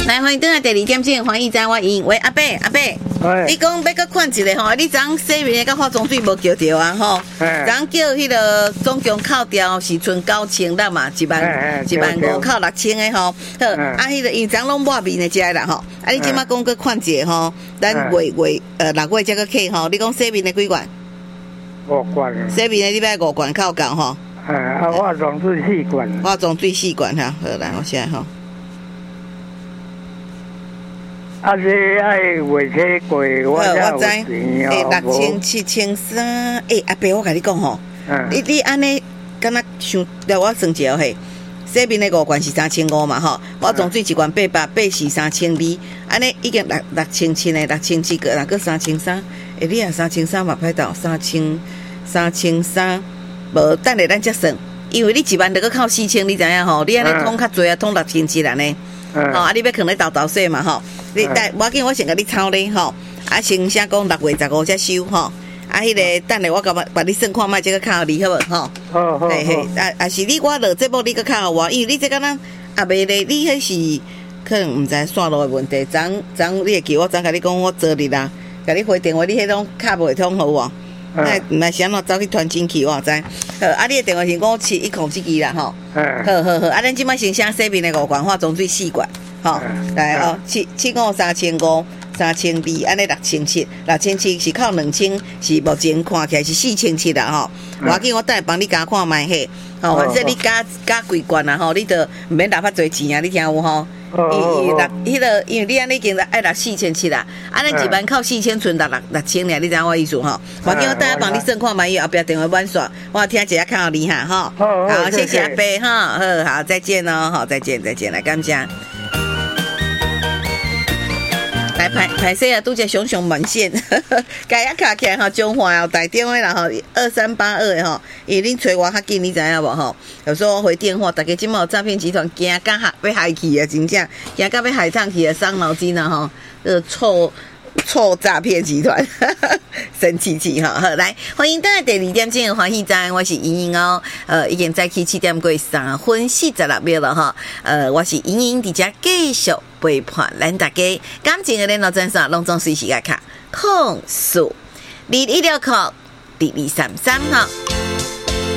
来，欢迎登来第二点钟，欢迎在我赢。喂，阿伯，你讲要搁看一个吼，你昨洗面甲化妆水无叫着啊吼？昨叫迄个总共扣掉是剩9000啦嘛，15000扣6000的吼。好，啊，迄个因昨拢抹面的食啦吼。啊，你即马讲搁看一个吼，咱6月才搁起吼。你讲洗面的几罐？5罐。洗面的你要5罐扣够吼？ 化妆水4罐。 化妆水4罐哈，好来，我写吼。 啊，这爱月车过，我知，6000、7300，阿伯，我甲你讲吼，你安尼，敢若想了我算一下嘿，洗面的5罐是3500嘛吼，化妆水1罐800，8是3200，安尼已经6700的，6700个，那个3300，你也3300嘛歹到3300，无等下咱才算，因为你1万就搁扣4000，你知影吼？你安尼通较济啊，通6700安尼。啊！你要可能豆洗嘛吼，你等我紧，我先甲你抄咧吼。啊，先讲6月15才收吼。啊，迄个等下我甲你算看卖，这个考你好无吼？ 好。嘿， 啊是你我落节目你个考我，因为你这个咱啊袂咧，你迄是可能毋知线路的问题。昨你会记我甲你讲，我昨日啦，甲你回电话，你迄种卡袂通好无？毋是安怎走去传真去我知。好，啊，你的电话是5101支啦吼。好，啊，咱即摆先写洗面的5罐，化妆水4罐，吼，来哦，73500，3200，安尼6700是靠2000，是目前看起来是4700啦吼。我紧，我等下帮你加看卖嘿，吼，反正你加几罐啦吼，你就毋免拿遐侪钱啊，你听有吼？因为你安尼已经爱拿4700啦，啊，咱1万扣4000，存6000尔，你知影我意思吼？我紧，我等下帮你算看卖，后壁电话满线，我听一下看你哈，吼。好，谢谢阿伯哈，好，再见哦，好，再见，来，感谢。来拍摄啊，拄只熊满线，该一卡起来吼，中华哦，打电话啦吼，2382的吼，因为恁找我较紧，你知影无吼？有时候我回电话，大家即马诈骗集团惊甲要害去啊，真正惊甲要害上去啊，伤脑筋啊吼，臭诈骗集团，神奇哈！好，来欢迎大家第2点钟的欢喜站，我是莹莹哦。已经早起7点过3分46秒了哈。我是莹莹，伫遮继续陪伴咱大家。感情的联络专线，拢总随时来卡，控诉21602233哈。